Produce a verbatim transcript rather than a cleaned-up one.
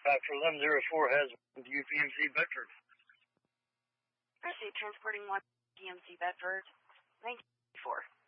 Factor eleven zero four has U P M C Bedford. Proceed transporting one P M C Bedford. Thank you for.